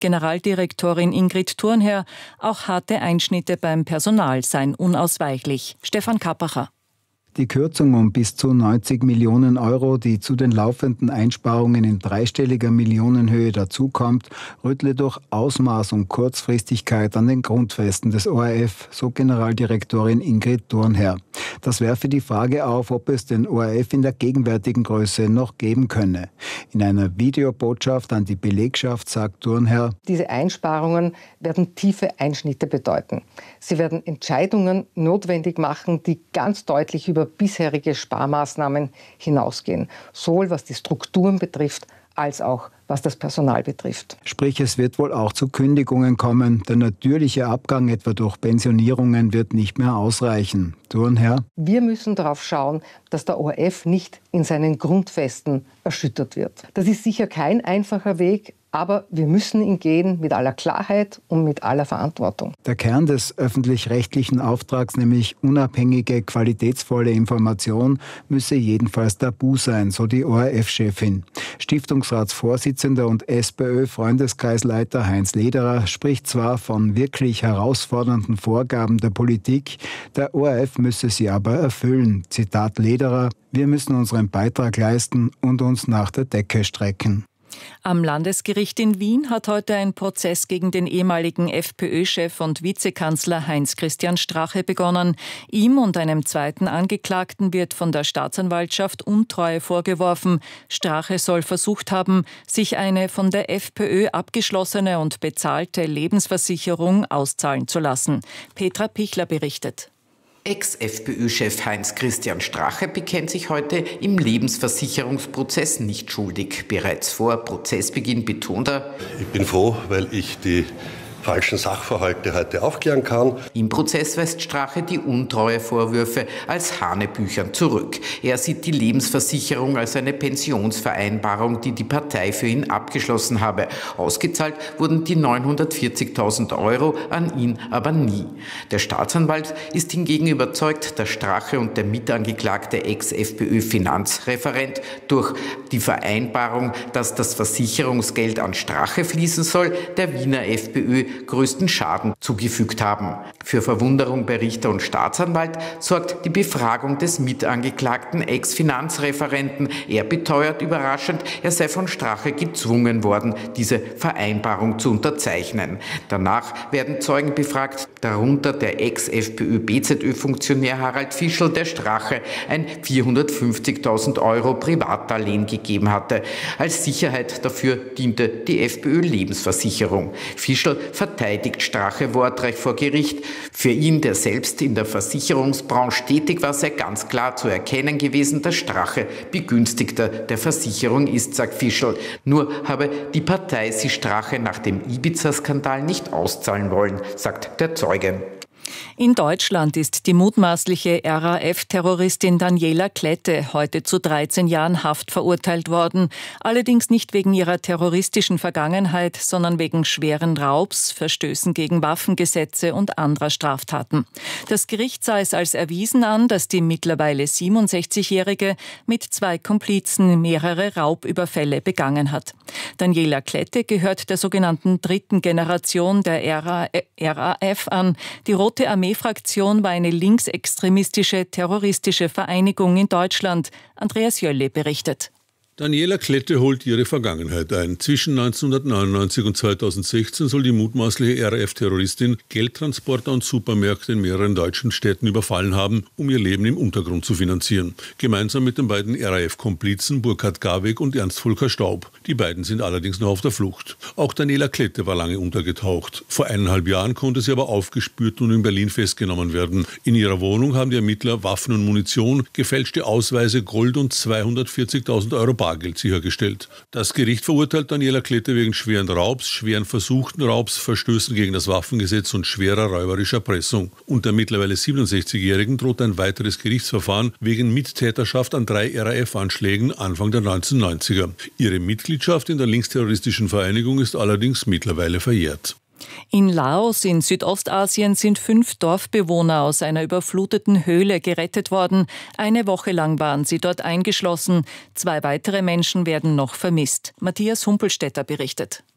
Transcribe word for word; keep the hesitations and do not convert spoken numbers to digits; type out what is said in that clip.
Generaldirektorin Ingrid Thurnherr, auch harte Einschnitte beim Personal seien unausweichlich. Stefan Kappacher. Die Kürzung um bis zu neunzig Millionen Euro, die zu den laufenden Einsparungen in dreistelliger Millionenhöhe dazukommt, rüttle durch Ausmaß und Kurzfristigkeit an den Grundfesten des O R F, so Generaldirektorin Ingrid Thurnherr. Das werfe die Frage auf, ob es den O R F in der gegenwärtigen Größe noch geben könne. In einer Videobotschaft an die Belegschaft sagt Thurnherr: Diese Einsparungen werden tiefe Einschnitte bedeuten. Sie werden Entscheidungen notwendig machen, die ganz deutlich über bisherige Sparmaßnahmen hinausgehen, sowohl was die Strukturen betrifft, als auch was das Personal betrifft. Sprich, es wird wohl auch zu Kündigungen kommen. Der natürliche Abgang etwa durch Pensionierungen wird nicht mehr ausreichen. Thurnherr: Wir müssen darauf schauen, dass der O R F nicht in seinen Grundfesten erschüttert wird. Das ist sicher kein einfacher Weg, aber wir müssen ihn gehen mit aller Klarheit und mit aller Verantwortung. Der Kern des öffentlich-rechtlichen Auftrags, nämlich unabhängige, qualitätsvolle Information, müsse jedenfalls tabu sein, so die O R F-Chefin. Stiftungsratsvorsitzender und SPÖ-Freundeskreisleiter Heinz Lederer spricht zwar von wirklich herausfordernden Vorgaben der Politik, der O R F müsse sie aber erfüllen. Zitat Lederer: Wir müssen unseren Beitrag leisten und uns nach der Decke strecken. Am Landesgericht in Wien hat heute ein Prozess gegen den ehemaligen FPÖ-Chef und Vizekanzler Heinz-Christian Strache begonnen. Ihm und einem zweiten Angeklagten wird von der Staatsanwaltschaft Untreue vorgeworfen. Strache soll versucht haben, sich eine von der FPÖ abgeschlossene und bezahlte Lebensversicherung auszahlen zu lassen. Petra Pichler berichtet. Ex-FPÖ-Chef Heinz-Christian Strache bekennt sich heute im Lebensversicherungsprozess nicht schuldig. Bereits vor Prozessbeginn betont er: Ich bin froh, weil ich die falschen Sachverhalte heute aufklären kann. Im Prozess weist Strache die Untreuevorwürfe als Hanebüchern zurück. Er sieht die Lebensversicherung als eine Pensionsvereinbarung, die die Partei für ihn abgeschlossen habe. Ausgezahlt wurden die neunhundertvierzigtausend Euro, an ihn aber nie. Der Staatsanwalt ist hingegen überzeugt, dass Strache und der mitangeklagte Ex-FPÖ-Finanzreferent durch die Vereinbarung, dass das Versicherungsgeld an Strache fließen soll, der Wiener FPÖ größten Schaden zugefügt haben. Für Verwunderung bei Richter und Staatsanwalt sorgt die Befragung des mitangeklagten Ex-Finanzreferenten. Er beteuert überraschend, er sei von Strache gezwungen worden, diese Vereinbarung zu unterzeichnen. Danach werden Zeugen befragt, darunter der Ex-FPÖ-B Z Ö-Funktionär Harald Fischl, der Strache ein vierhundertfünfzigtausend Euro Privatdarlehen gegeben hatte. Als Sicherheit dafür diente die FPÖ-Lebensversicherung. Fischl verteidigt Strache wortreich vor Gericht. Für ihn, der selbst in der Versicherungsbranche tätig war, sei ganz klar zu erkennen gewesen, dass Strache Begünstigter der Versicherung ist, sagt Fischl. Nur habe die Partei sie Strache nach dem Ibiza-Skandal nicht auszahlen wollen, sagt der Zeuge. In Deutschland ist die mutmaßliche R A F-Terroristin Daniela Klette heute zu dreizehn Jahren Haft verurteilt worden. Allerdings nicht wegen ihrer terroristischen Vergangenheit, sondern wegen schweren Raubs, Verstößen gegen Waffengesetze und anderer Straftaten. Das Gericht sah es als erwiesen an, dass die mittlerweile siebenundsechzigjährige mit zwei Komplizen mehrere Raubüberfälle begangen hat. Daniela Klette gehört der sogenannten dritten Generation der R A F an. Die Rote Armee-Fraktion war eine linksextremistische, terroristische Vereinigung in Deutschland. Andreas Jölle berichtet. Daniela Klette holt ihre Vergangenheit ein. Zwischen neunzehnhundertneunundneunzig und zweitausendsechzehn soll die mutmaßliche R A F-Terroristin Geldtransporter und Supermärkte in mehreren deutschen Städten überfallen haben, um ihr Leben im Untergrund zu finanzieren. Gemeinsam mit den beiden R A F-Komplizen Burkhard Garweg und Ernst Volker Staub. Die beiden sind allerdings noch auf der Flucht. Auch Daniela Klette war lange untergetaucht. Vor eineinhalb Jahren konnte sie aber aufgespürt und in Berlin festgenommen werden. In ihrer Wohnung haben die Ermittler Waffen und Munition, gefälschte Ausweise, Gold und zweihundertvierzigtausend Euro Bargeld sichergestellt. Das Gericht verurteilt Daniela Klette wegen schweren Raubs, schweren versuchten Raubs, Verstößen gegen das Waffengesetz und schwerer räuberischer Erpressung. Und der mittlerweile siebenundsechzigjährigen droht ein weiteres Gerichtsverfahren wegen Mittäterschaft an drei R A F-Anschlägen Anfang der neunzehnhundertneunziger. Ihre Mitgliedschaft in der linksterroristischen Vereinigung ist allerdings mittlerweile verjährt. In Laos in Südostasien sind fünf Dorfbewohner aus einer überfluteten Höhle gerettet worden. Eine Woche lang waren sie dort eingeschlossen. Zwei weitere Menschen werden noch vermisst. Matthias Humpelstädter berichtet.